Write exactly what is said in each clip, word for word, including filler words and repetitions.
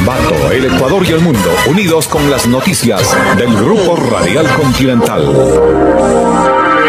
Ambato, el Ecuador y el mundo, unidos con las noticias del Grupo Radial Continental.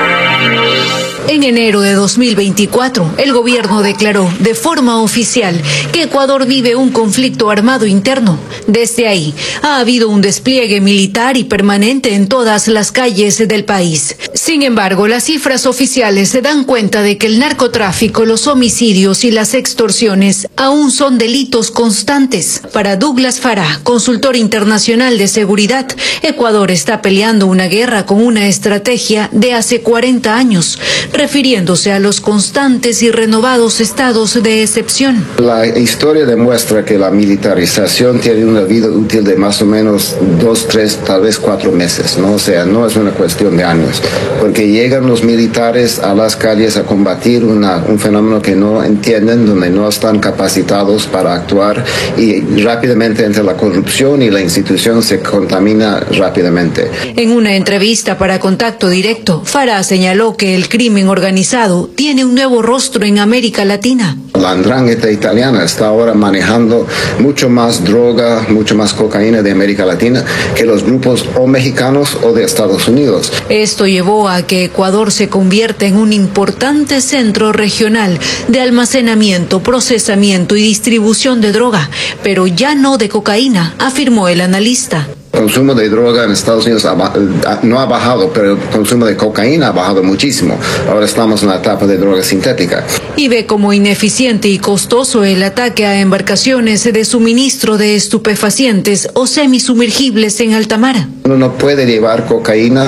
En enero de dos mil veinticuatro, el gobierno declaró de forma oficial que Ecuador vive un conflicto armado interno. Desde ahí, ha habido un despliegue militar y permanente en todas las calles del país. Sin embargo, las cifras oficiales se dan cuenta de que el narcotráfico, los homicidios y las extorsiones aún son delitos constantes. Para Douglas Farah, consultor internacional de seguridad, Ecuador está peleando una guerra con una estrategia de hace cuarenta años, refiriéndose a los constantes y renovados estados de excepción. La historia demuestra que la militarización tiene una vida útil de más o menos dos, tres, tal vez cuatro meses, ¿no? O sea, no es una cuestión de años, porque llegan los militares a las calles a combatir una, un fenómeno que no entienden, donde no están capacitados para actuar, y rápidamente entre la corrupción y la institución se contamina rápidamente. En una entrevista para Contacto Directo, Farah señaló que el crimen organizado tiene un nuevo rostro en América Latina. La andrangheta italiana está ahora manejando mucho más droga, mucho más cocaína de América Latina que los grupos o mexicanos o de Estados Unidos. Esto llevó a que Ecuador se convierta en un importante centro regional de almacenamiento, procesamiento y distribución de droga, pero ya no de cocaína, afirmó el analista. El consumo de droga en Estados Unidos no ha bajado, pero el consumo de cocaína ha bajado muchísimo. Ahora estamos en la etapa de droga sintética. Y ve como ineficiente y costoso el ataque a embarcaciones de suministro de estupefacientes o semisumergibles en alta mar. Uno no puede llevar cocaína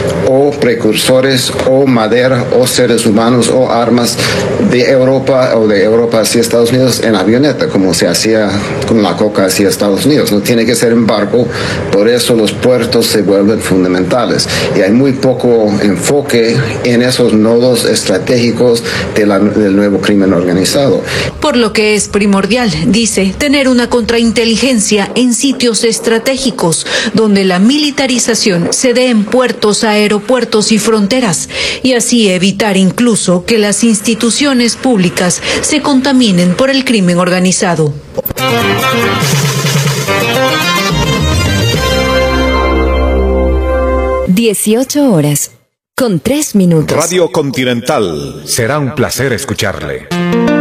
o precursores o madera o seres humanos o armas de Europa o de Europa hacia Estados Unidos en avioneta, como se hacía con la coca hacia Estados Unidos. No tiene que ser en barco. Por eso los puertos se vuelven fundamentales y hay muy poco enfoque en esos nodos estratégicos de la, del nuevo crimen organizado. Por lo que es primordial, dice, tener una contrainteligencia en sitios estratégicos donde la militarización se dé en puertos, aeropuertos y fronteras, y así evitar incluso que las instituciones públicas se contaminen por el crimen organizado. dieciocho horas, con tres minutos. Radio Continental, será un placer escucharle.